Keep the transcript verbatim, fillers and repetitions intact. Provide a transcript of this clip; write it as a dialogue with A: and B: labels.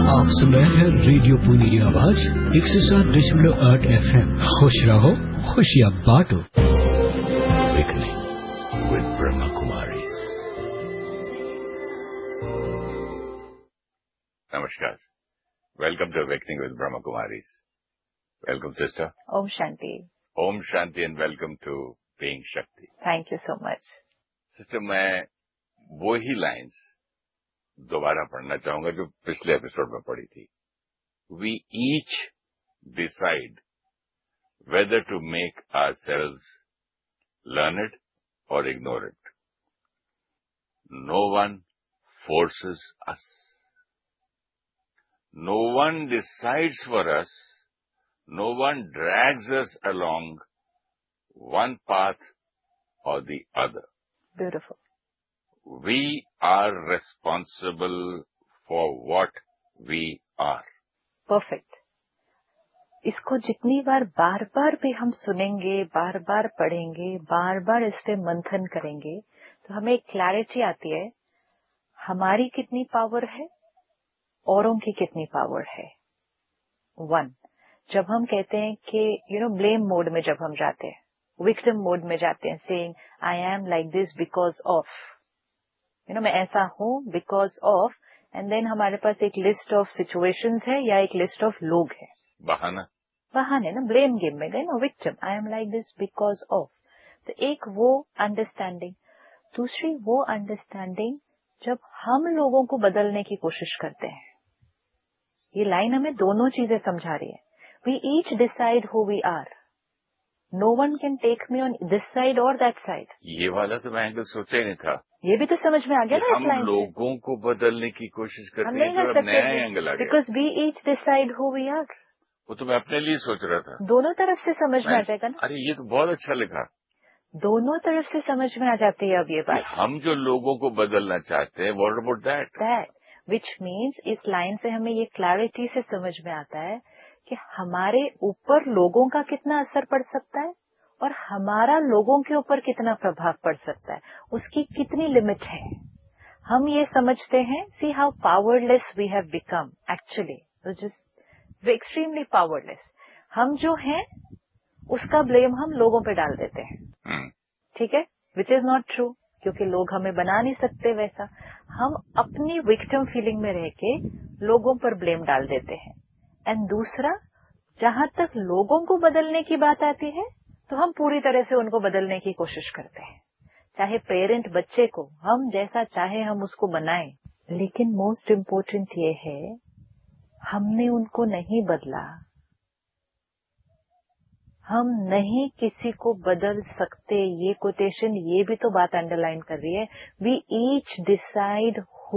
A: आप सुन रहे हैं रेडियो पुनी आवाज एक सौ सात दशमलव आठ एफ एम। खुश रहो, खुशियाँ बांटो। Awakening with Brahma Kumaris।
B: Namaskar. Welcome to Awakening with Brahma Kumaris. Welcome, sister.
C: Om Shanti.
B: Om Shanti and welcome to Being Shakti.
C: Thank you so much.
B: Sister, मैं वो ही लाइन्स दोबारा पढ़ना चाहूंगा जो पिछले एपिसोड में पढ़ी थी। We each decide whether to make ourselves learned or ignore it. No one forces us. No one decides for us. No one drags us along one path or the other.
C: Beautiful.
B: We are responsible for what we are.
C: Perfect. इसको जितनी बार बार बार भी हम सुनेंगे, बार बार पढ़ेंगे, बार बार इस पे मंथन करेंगे, तो हमें एक क्लैरिटी आती है हमारी कितनी पावर है, औरों की कितनी पावर है। वन, जब हम कहते हैं कि यू नो ब्लेम मोड में जब हम जाते हैं, विक्टिम मोड में जाते हैं, saying I am like this because of, you know मैं ऐसा हूं बिकॉज ऑफ, एंड देन हमारे पास एक लिस्ट ऑफ सिचुएशंस है या एक लिस्ट ऑफ लोग है,
B: बहाना
C: बहाने ना, ब्लेम गेम में गए ना, victim, I am like this because of. तो एक वो अंडरस्टैंडिंग, दूसरी वो अंडरस्टैंडिंग जब हम लोगों को बदलने की कोशिश करते हैं। ये लाइन हमें दोनों चीजें समझा रही है। We each decide who we are, no one can take me on this side और दैट साइड।
B: ये वाला तो मैं एंगल सोचा ही नहीं था।
C: ये भी तो समझ में आ गया ना इस लाइन से।
B: हम लोगों को बदलने की कोशिश
C: हम
B: करते
C: नहीं
B: हैं,
C: कर
B: तो अब नया
C: सकते
B: एंगल आ गया।
C: Because we each decide who we are.
B: वो तो मैं अपने लिए सोच रहा था।
C: दोनों तरफ से समझ में आ जाएगा ना।
B: अरे ये तो बहुत अच्छा लिखा।
C: दोनों तरफ से समझ में आ जाती है अब ये बात।
B: हम जो लोगों को बदलना चाहते हैं, what about that?
C: That which means इस लाइन से हमें ये क्लैरिटी से समझ में आता है कि हमारे ऊपर लोगों का कितना असर पड़ सकता है और हमारा लोगों के ऊपर कितना प्रभाव पड़ सकता है, उसकी कितनी लिमिट है। हम ये समझते हैं, see how powerless we have become actually, extremely powerless. हम जो हैं उसका ब्लेम हम लोगों पे डाल देते हैं, ठीक है, विच इज नॉट ट्रू, क्योंकि लोग हमें बना नहीं सकते वैसा। हम अपनी विक्टिम फीलिंग में रह के लोगों पर ब्लेम डाल देते हैं। एंड दूसरा, जहां तक लोगों को बदलने की बात आती है तो हम पूरी तरह से उनको बदलने की कोशिश करते हैं। चाहे पेरेंट बच्चे को हम जैसा चाहे हम उसको बनाएं, लेकिन मोस्ट इम्पोर्टेंट ये है हमने उनको नहीं बदला, हम नहीं किसी को बदल सकते। ये कोटेशन ये भी तो बात अंडरलाइन कर रही है। We each decide